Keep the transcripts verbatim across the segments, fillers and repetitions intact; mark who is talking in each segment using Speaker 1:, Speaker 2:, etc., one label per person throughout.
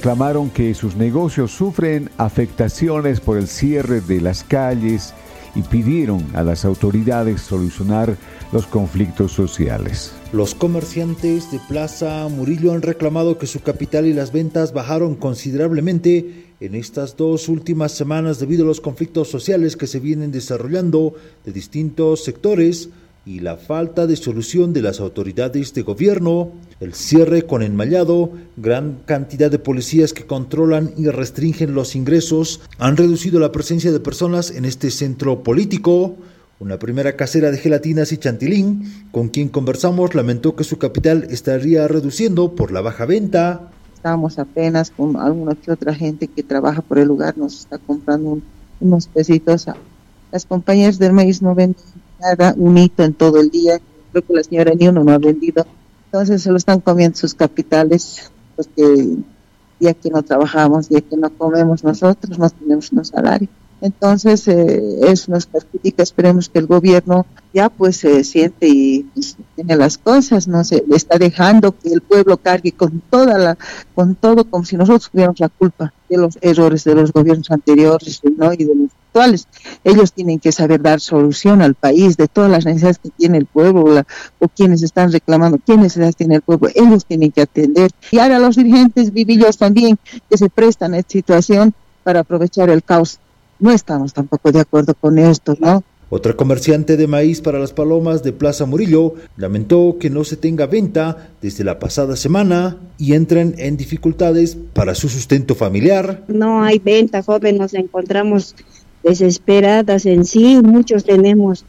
Speaker 1: reclamaron que sus negocios sufren afectaciones por el cierre de las calles y pidieron a las autoridades solucionar los conflictos sociales.
Speaker 2: Los comerciantes de Plaza Murillo han reclamado que su capital y las ventas bajaron considerablemente en estas dos últimas semanas debido a los conflictos sociales que se vienen desarrollando de distintos sectores y la falta de solución de las autoridades de gobierno, el cierre con enmallado, gran cantidad de policías que controlan y restringen los ingresos han reducido la presencia de personas en este centro político. Una primera casera de gelatinas y chantilín, con quien conversamos, lamentó que su capital estaría reduciendo por la baja venta.
Speaker 3: Estábamos apenas con alguna que otra gente que trabaja por el lugar, nos está comprando un, unos pesitos. Las compañías del maíz no venden nada, un hito en todo el día. Creo que la señora ni uno no ha vendido. Entonces se lo están comiendo sus capitales, porque ya que no trabajamos, ya que no comemos nosotros, no tenemos un salario. Entonces eh, eso nos perjudica. Esperemos que el gobierno ya pues se eh, siente y pues, tiene las cosas, no se le está dejando que el pueblo cargue con toda la, con todo como si nosotros tuviéramos la culpa de los errores de los gobiernos anteriores, ¿no? Y de los actuales. Ellos tienen que saber dar solución al país de todas las necesidades que tiene el pueblo, la, o quienes están reclamando, qué necesidades tiene el pueblo, ellos tienen que atender. Y ahora los dirigentes vivillos también que se prestan a esta situación para aprovechar el caos. No estamos tampoco de acuerdo con esto, ¿no?
Speaker 2: Otra comerciante de maíz para las palomas de Plaza Murillo lamentó que no se tenga venta desde la pasada semana y entren en dificultades para su sustento familiar.
Speaker 4: No hay venta, joven, nos encontramos desesperadas en sí, muchos tenemos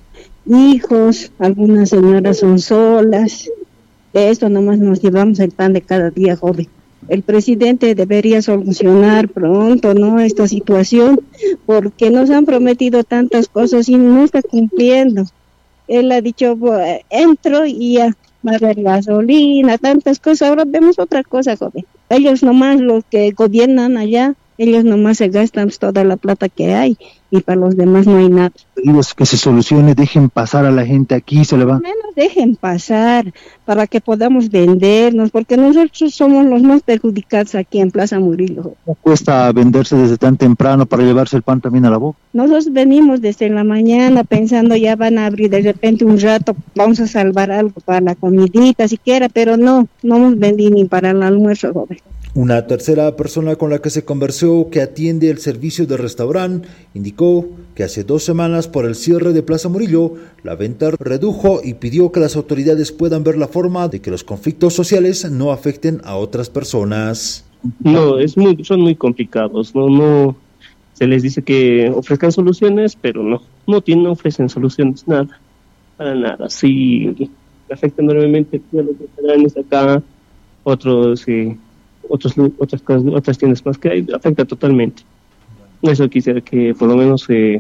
Speaker 4: hijos, algunas señoras son solas, de esto nomás nos llevamos el pan de cada día, joven. El presidente debería solucionar pronto, ¿no?, esta situación, porque nos han prometido tantas cosas y no está cumpliendo. Él ha dicho, bueno, entro y ya va a haber gasolina, tantas cosas. Ahora vemos otra cosa, joven. Ellos nomás, los que gobiernan allá, ellos nomás se gastan toda la plata que hay y para los demás no hay nada.
Speaker 5: Pedimos que se solucione, dejen pasar a la gente aquí, se le va.
Speaker 4: Menos dejen pasar para que podamos vendernos, porque nosotros somos los más perjudicados aquí en Plaza Murillo.
Speaker 5: ¿Cómo cuesta venderse desde tan temprano para llevarse el pan también a la boca?
Speaker 4: Nosotros venimos desde la mañana pensando ya van a abrir de repente un rato, vamos a salvar algo para la comidita siquiera, pero no, no hemos vendido ni para el almuerzo, joven.
Speaker 2: Una tercera persona con la que se conversó, que atiende el servicio de restaurante, indicó que hace dos semanas por el cierre de Plaza Murillo, la venta redujo y pidió que las autoridades puedan ver la forma de que los conflictos sociales no afecten a otras personas.
Speaker 6: No, es muy, son muy complicados, no, no, se les dice que ofrezcan soluciones, pero no, no tienen, no ofrecen soluciones, nada, para nada. Sí, afectan enormemente a los restaurantes acá, otros... Eh, Otros, otras cosas, otras tiendas más que hay, afecta totalmente. Eso quisiera que por lo menos eh,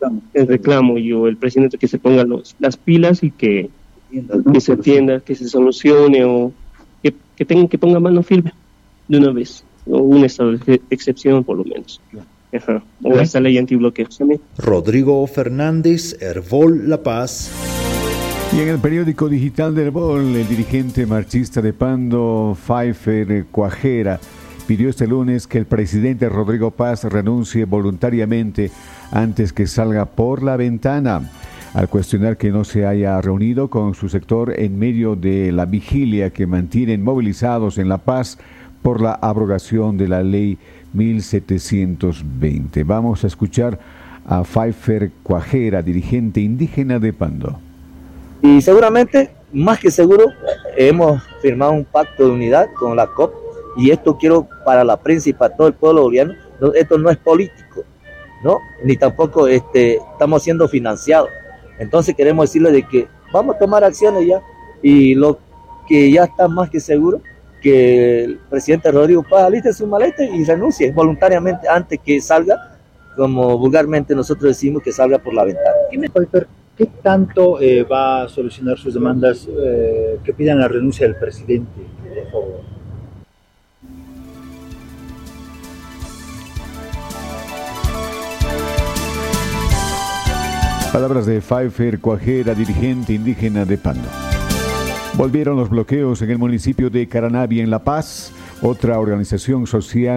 Speaker 6: el reclamo yo, el presidente, que se ponga los, las pilas y que, que se atienda, que se solucione o que, que tengan que ponga mano firme de una vez, o un estado de excepción por lo menos. Ajá. O esta ley antibloqueo también.
Speaker 2: Rodrigo Fernández, Herbol La Paz.
Speaker 1: Y en el periódico digital del Herbol, el dirigente marxista de Pando, Pfeiffer Cuajera, pidió este lunes que el presidente Rodrigo Paz renuncie voluntariamente antes que salga por la ventana, al cuestionar que no se haya reunido con su sector en medio de la vigilia que mantienen movilizados en La Paz por la abrogación de la ley mil setecientos veinte. Vamos a escuchar a Pfeiffer Cuajera, dirigente indígena de Pando.
Speaker 7: Y seguramente, más que seguro, hemos firmado un pacto de unidad con la C O P, y esto quiero para la prensa y para todo el pueblo boliviano, no, esto no es político, ¿no? Ni tampoco este, estamos siendo financiados. Entonces queremos decirle de que vamos a tomar acciones ya, y lo que ya está más que seguro, que el presidente Rodrigo Paz aliste su maleta y renuncie voluntariamente antes que salga, como vulgarmente nosotros decimos, que salga por la ventana.
Speaker 8: ¿Qué tanto eh, va a solucionar sus demandas eh, que pidan la renuncia del presidente, por favor?
Speaker 1: Palabras de Pfeiffer Cuajera, dirigente indígena de Pando. Volvieron los bloqueos en el municipio de Caranavi, en La Paz. Otra organización social